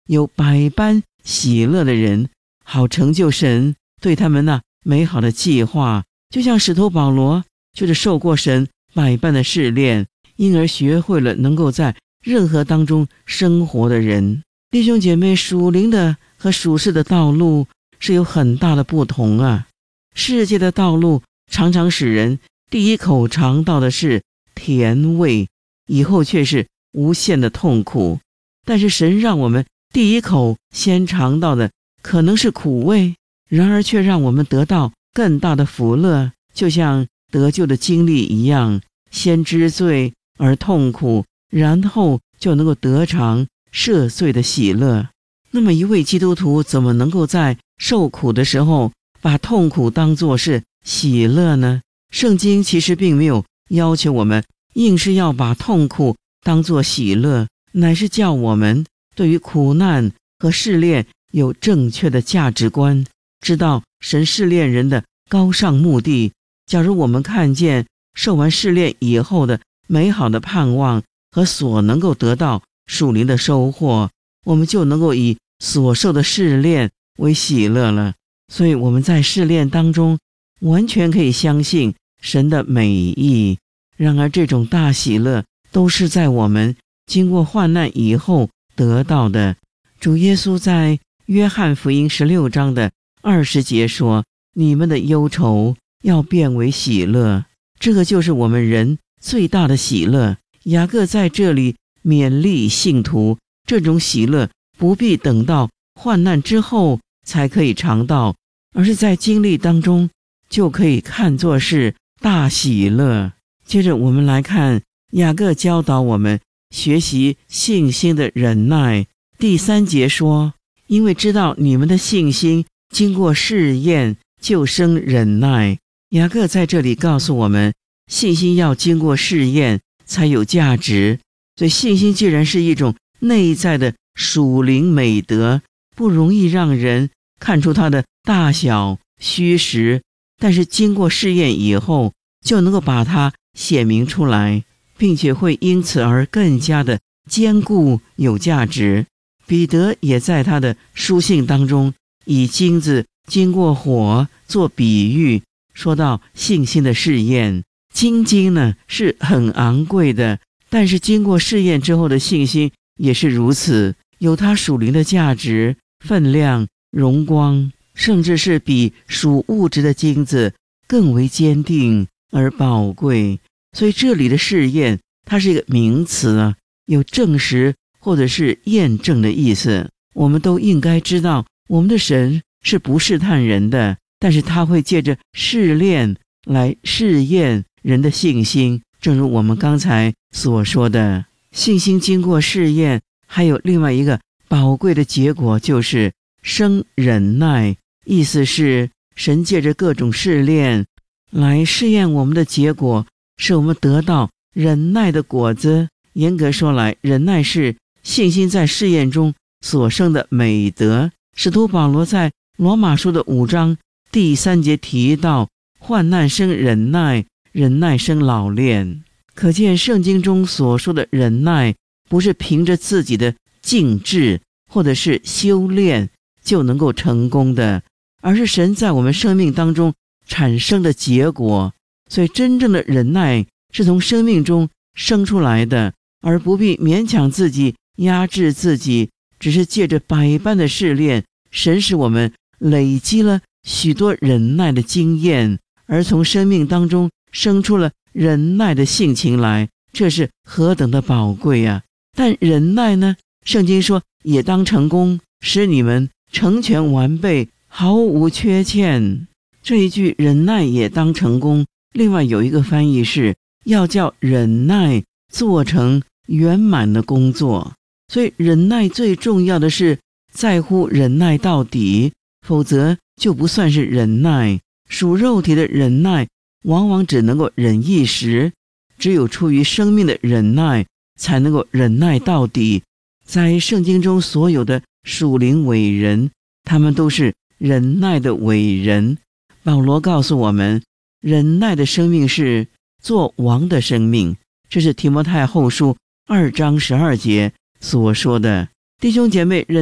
有百般喜乐的人，好成就神对他们那美好的计划。就像使徒保罗就是受过神百般的试炼，因而学会了能够在任何当中生活的人。弟兄姐妹，属灵的和属世的道路是有很大的不同啊。世界的道路常常使人第一口尝到的是甜味，以后却是无限的痛苦。但是神让我们第一口先尝到的可能是苦味，然而却让我们得到更大的福乐，就像得救的经历一样，先知罪而痛苦，然后就能够得偿赦罪的喜乐。那么一位基督徒怎么能够在受苦的时候把痛苦当作是喜乐呢？圣经其实并没有要求我们硬是要把痛苦当作喜乐，乃是叫我们对于苦难和试炼有正确的价值观，知道神试炼人的高尚目的。假如我们看见受完试炼以后的美好的盼望和所能够得到属灵的收获，我们就能够以所受的试炼为喜乐了。所以我们在试炼当中完全可以相信神的美意。然而这种大喜乐都是在我们经过患难以后得到的。主耶稣在约翰福音16章的20节说，你们的忧愁要变为喜乐，这个就是我们人最大的喜乐。雅各在这里勉励信徒，这种喜乐不必等到患难之后才可以尝到，而是在经历当中就可以看作是大喜乐。接着我们来看雅各教导我们学习信心的忍耐。第3节说，因为知道你们的信心经过试验就生忍耐。雅各在这里告诉我们，信心要经过试验才有价值。所以信心既然是一种内在的属灵美德，不容易让人看出它的大小虚实，但是经过试验以后就能够把它显明出来，并且会因此而更加的坚固有价值。彼得也在他的书信当中以金子经过火做比喻，说到信心的试验。金呢是很昂贵的，但是经过试验之后的信心也是如此，有它属灵的价值、分量、荣光，甚至是比属物质的金子更为坚定而宝贵。所以这里的试验它是一个名词啊，有证实或者是验证的意思。我们都应该知道，我们的神是不试探人的，但是他会借着试炼来试验人的信心。正如我们刚才所说的，信心经过试验还有另外一个宝贵的结果，就是生忍耐。意思是神借着各种试炼来试验我们的结果，使我们得到忍耐的果子。严格说来，忍耐是信心在试验中所生的美德。使徒保罗在罗马书的5章第3节提到，患难生忍耐，忍耐生老练。可见圣经中所说的忍耐不是凭着自己的静志或者是修炼就能够成功的，而是神在我们生命当中产生的结果。所以真正的忍耐是从生命中生出来的，而不必勉强自己压制自己，只是借着百般的试炼，神使我们累积了许多忍耐的经验，而从生命当中生出了忍耐的性情来，这是何等的宝贵啊！但忍耐呢，圣经说也当成功，使你们成全完备，毫无缺欠。这一句忍耐也当成功，另外有一个翻译是要叫忍耐做成圆满的工作。所以忍耐最重要的是在乎忍耐到底，否则就不算是忍耐。属肉体的忍耐往往只能够忍一时，只有出于生命的忍耐才能够忍耐到底。在圣经中所有的属灵伟人，他们都是忍耐的伟人。保罗告诉我们，忍耐的生命是做王的生命，这是提摩太后书2章12节所说的。弟兄姐妹，